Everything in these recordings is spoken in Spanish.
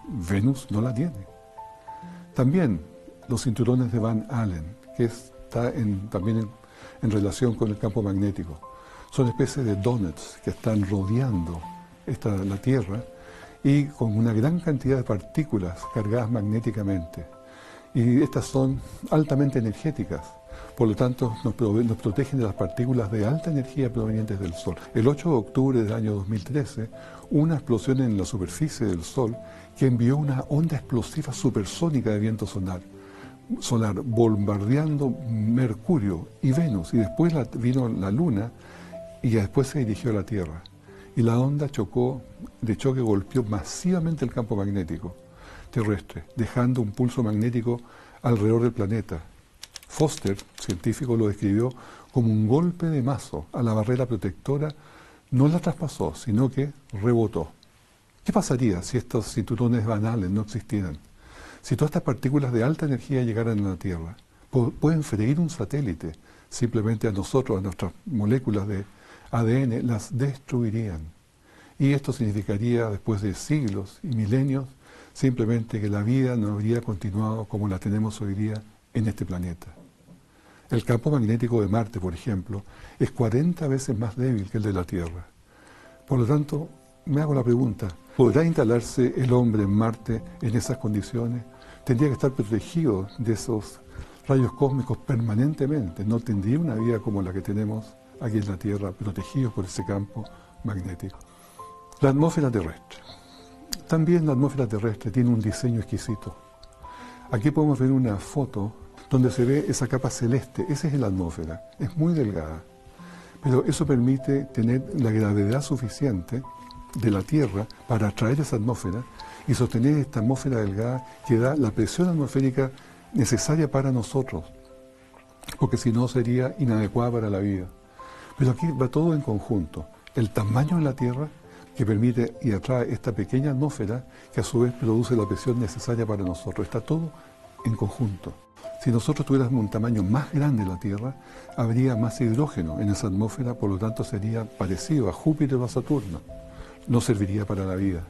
Venus no la tiene. También los cinturones de Van Allen, que está también en relación con el campo magnético, son especies de donuts que están rodeando la Tierra y con una gran cantidad de partículas cargadas magnéticamente. Y estas son altamente energéticas, por lo tanto nos protegen de las partículas de alta energía provenientes del Sol. El 8 de octubre del año 2013, una explosión en la superficie del Sol que envió una onda explosiva supersónica de viento solar bombardeando Mercurio y Venus, y después vino la Luna y después se dirigió a la Tierra. Y la onda de choque golpeó masivamente el campo magnético terrestre, dejando un pulso magnético alrededor del planeta. Foster, científico, lo describió como un golpe de mazo a la barrera protectora. No la traspasó, sino que rebotó. ¿Qué pasaría si estos cinturones Van Allen no existieran? Si todas estas partículas de alta energía llegaran a la Tierra, pueden freír un satélite, simplemente a nosotros, a nuestras moléculas de ADN, las destruirían. Y esto significaría, después de siglos y milenios, simplemente que la vida no habría continuado como la tenemos hoy día en este planeta. El campo magnético de Marte, por ejemplo, es 40 veces más débil que el de la Tierra. Por lo tanto, me hago la pregunta, ¿podrá instalarse el hombre en Marte en esas condiciones? Tendría que estar protegido de esos rayos cósmicos permanentemente. No tendría una vida como la que tenemos aquí en la Tierra, protegidos por ese campo magnético. La atmósfera terrestre. También la atmósfera terrestre tiene un diseño exquisito. Aquí podemos ver una foto donde se ve esa capa celeste. Esa es la atmósfera. Es muy delgada. Pero eso permite tener la gravedad suficiente de la Tierra para atraer esa atmósfera y sostener esta atmósfera delgada que da la presión atmosférica necesaria para nosotros, porque si no sería inadecuada para la vida. Pero aquí va todo en conjunto. El tamaño de la Tierra que permite y atrae esta pequeña atmósfera que a su vez produce la presión necesaria para nosotros. Está todo en conjunto. Si nosotros tuviéramos un tamaño más grande de la Tierra, habría más hidrógeno en esa atmósfera, por lo tanto sería parecido a Júpiter o a Saturno. No serviría para la vida.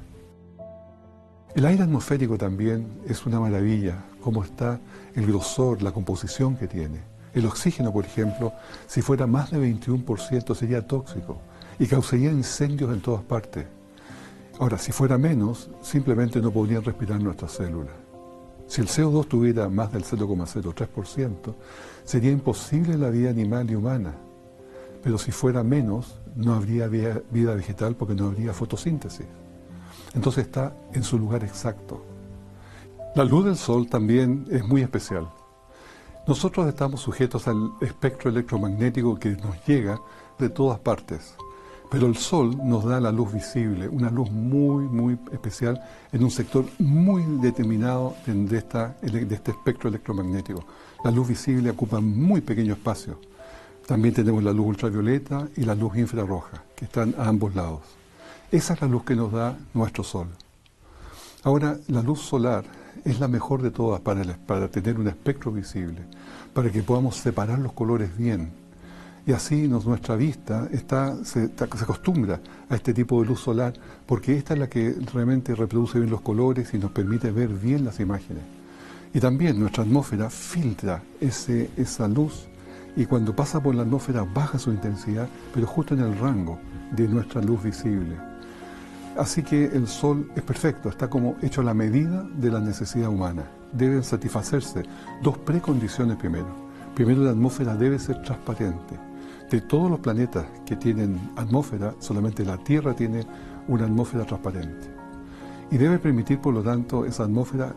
El aire atmosférico también es una maravilla, cómo está el grosor, la composición que tiene. El oxígeno, por ejemplo, si fuera más de 21% sería tóxico y causaría incendios en todas partes. Ahora, si fuera menos, simplemente no podrían respirar nuestras células. Si el CO2 tuviera más del 0,03%, sería imposible la vida animal y humana. Pero si fuera menos, no habría vida vegetal porque no habría fotosíntesis. Entonces está en su lugar exacto. La luz del Sol también es muy especial. Nosotros estamos sujetos al espectro electromagnético que nos llega de todas partes. Pero el Sol nos da la luz visible, una luz muy, muy especial en un sector muy determinado de este espectro electromagnético. La luz visible ocupa muy pequeño espacio. También tenemos la luz ultravioleta y la luz infrarroja, que están a ambos lados. Esa es la luz que nos da nuestro Sol. Ahora, la luz solar es la mejor de todas para tener un espectro visible, para que podamos separar los colores bien. Y así nuestra vista se acostumbra a este tipo de luz solar, porque esta es la que realmente reproduce bien los colores y nos permite ver bien las imágenes. Y también nuestra atmósfera filtra esa luz, y cuando pasa por la atmósfera baja su intensidad, pero justo en el rango de nuestra luz visible. Así que el Sol es perfecto, está como hecho a la medida de la necesidad humana. Deben satisfacerse dos precondiciones primero. Primero, la atmósfera debe ser transparente. De todos los planetas que tienen atmósfera, solamente la Tierra tiene una atmósfera transparente. Y debe permitir, por lo tanto, esa atmósfera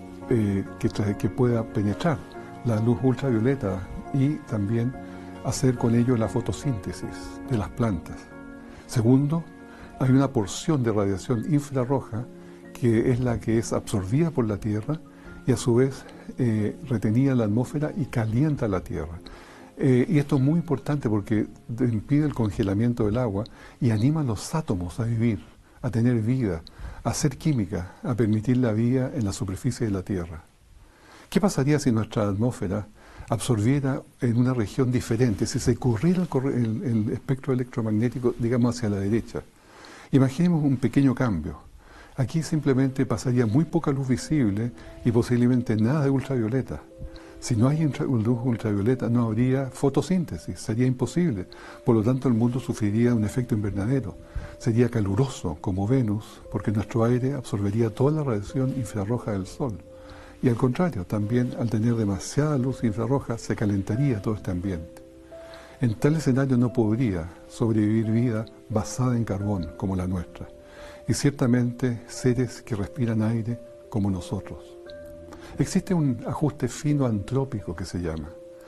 que pueda penetrar la luz ultravioleta y también hacer con ello la fotosíntesis de las plantas. Segundo, hay una porción de radiación infrarroja que es la que es absorbida por la Tierra y a su vez retenida en la atmósfera y calienta la Tierra. Y esto es muy importante porque impide el congelamiento del agua y anima a los átomos a vivir, a tener vida, a hacer química, a permitir la vida en la superficie de la Tierra. ¿Qué pasaría si nuestra atmósfera absorbiera en una región diferente, si se corriera el espectro electromagnético, digamos, hacia la derecha? Imaginemos un pequeño cambio. Aquí simplemente pasaría muy poca luz visible y posiblemente nada de ultravioleta. Si no hay luz ultravioleta no habría fotosíntesis, sería imposible. Por lo tanto el mundo sufriría un efecto invernadero. Sería caluroso como Venus porque nuestro aire absorbería toda la radiación infrarroja del Sol. Y al contrario, también al tener demasiada luz infrarroja se calentaría todo este ambiente. En tal escenario no podría sobrevivir vida basada en carbón como la nuestra. Y ciertamente seres que respiran aire como nosotros. Existe un ajuste fino antrópico que se llama.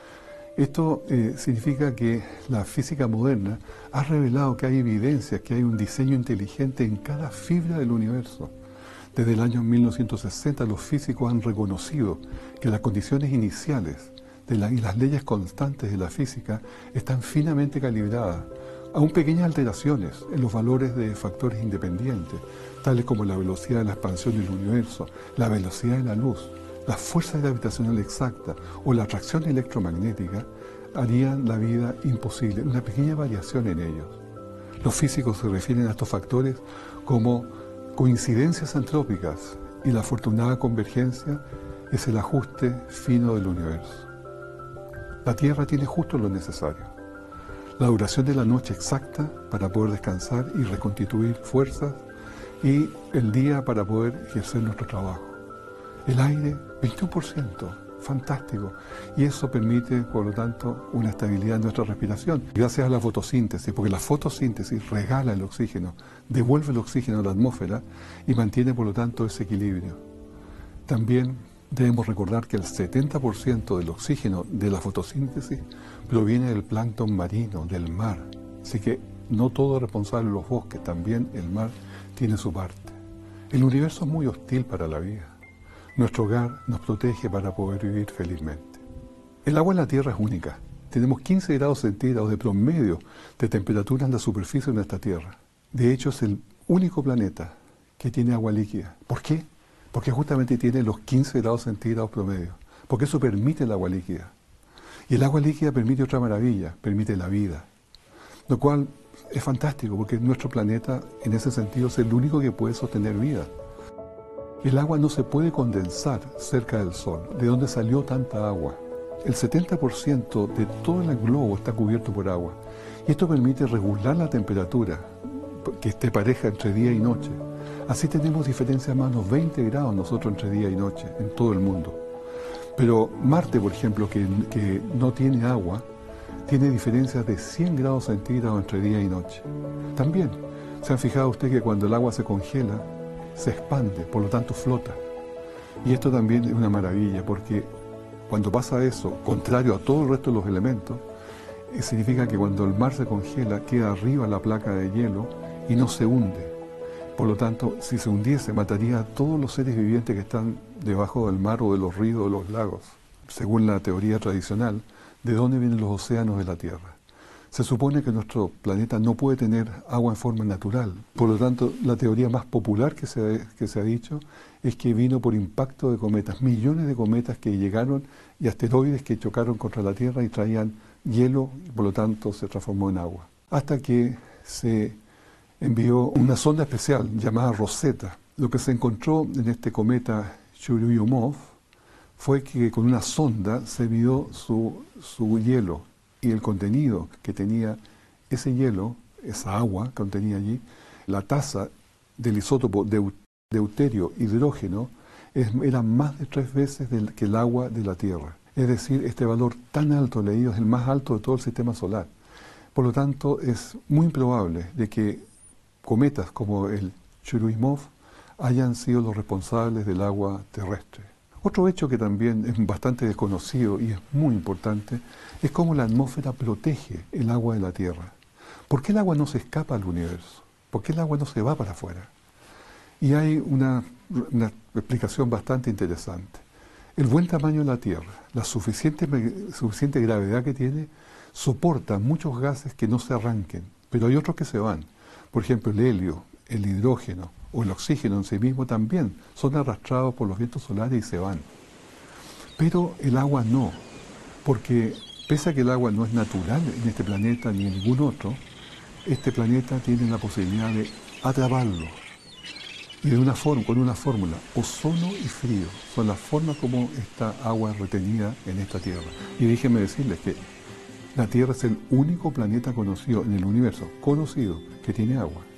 Esto significa que la física moderna ha revelado que hay evidencias, que hay un diseño inteligente en cada fibra del universo. Desde el año 1960 los físicos han reconocido que las condiciones iniciales y las leyes constantes de la física están finamente calibradas, aún pequeñas alteraciones en los valores de factores independientes, tales como la velocidad de la expansión del universo, la velocidad de la luz, la fuerza gravitacional exacta o la atracción electromagnética, harían la vida imposible, una pequeña variación en ellos. Los físicos se refieren a estos factores como coincidencias antrópicas y la afortunada convergencia es el ajuste fino del universo. La Tierra tiene justo lo necesario. La duración de la noche exacta para poder descansar y reconstituir fuerzas y el día para poder ejercer nuestro trabajo. El aire, 21%, fantástico. Y eso permite, por lo tanto, una estabilidad en nuestra respiración. Gracias a la fotosíntesis, porque la fotosíntesis regala el oxígeno, devuelve el oxígeno a la atmósfera y mantiene, por lo tanto, ese equilibrio. También debemos recordar que el 70% del oxígeno de la fotosíntesis proviene del plancton marino, del mar. Así que no todo es responsable de los bosques, también el mar tiene su parte. El universo es muy hostil para la vida. Nuestro hogar nos protege para poder vivir felizmente. El agua en la Tierra es única. Tenemos 15 grados centígrados de promedio de temperatura en la superficie de nuestra Tierra. De hecho, es el único planeta que tiene agua líquida. ¿Por qué? Porque justamente tiene los 15 grados centígrados promedio. Porque eso permite el agua líquida. Y el agua líquida permite otra maravilla, permite la vida. Lo cual es fantástico, porque nuestro planeta, en ese sentido, es el único que puede sostener vida. El agua no se puede condensar cerca del Sol. ¿De dónde salió tanta agua? El 70% de todo el globo está cubierto por agua. Y esto permite regular la temperatura, que esté pareja entre día y noche. Así tenemos diferencias más o menos 20 grados nosotros entre día y noche en todo el mundo. Pero Marte, por ejemplo, que no tiene agua, tiene diferencias de 100 grados centígrados entre día y noche. También, ¿se han fijado ustedes que cuando el agua se congela, se expande, por lo tanto flota? Y esto también es una maravilla, porque cuando pasa eso, contrario a todo el resto de los elementos, significa que cuando el mar se congela, queda arriba la placa de hielo y no se hunde. Por lo tanto, si se hundiese, mataría a todos los seres vivientes que están debajo del mar o de los ríos o de los lagos. Según la teoría tradicional, ¿de dónde vienen los océanos de la Tierra? Se supone que nuestro planeta no puede tener agua en forma natural. Por lo tanto, la teoría más popular que se ha dicho es que vino por impacto de cometas. Millones de cometas que llegaron y asteroides que chocaron contra la Tierra y traían hielo y por lo tanto se transformó en agua. Hasta que se envió una sonda especial llamada Rosetta. Lo que se encontró en este cometa Churyumov fue que con una sonda se midió su hielo y el contenido que tenía ese hielo, esa agua que contenía allí, la tasa del isótopo deuterio hidrógeno era más de 3 veces que el agua de la Tierra. Es decir, este valor tan alto leído es el más alto de todo el sistema solar. Por lo tanto, es muy improbable de que cometas como el Churyumov hayan sido los responsables del agua terrestre. Otro hecho que también es bastante desconocido y es muy importante es cómo la atmósfera protege el agua de la Tierra. ¿Por qué el agua no se escapa al universo? ¿Por qué el agua no se va para afuera? Y hay una explicación bastante interesante. El buen tamaño de la Tierra, la suficiente gravedad que tiene, soporta muchos gases que no se arranquen, pero hay otros que se van. Por ejemplo, el helio, el hidrógeno o el oxígeno en sí mismo también son arrastrados por los vientos solares y se van. Pero el agua no, porque pese a que el agua no es natural en este planeta ni en ningún otro, este planeta tiene la posibilidad de atraparlo. Y con una fórmula, ozono y frío, son las formas como esta agua es retenida en esta Tierra. Y déjenme decirles que la Tierra es el único planeta conocido en el universo, conocido, que tiene agua.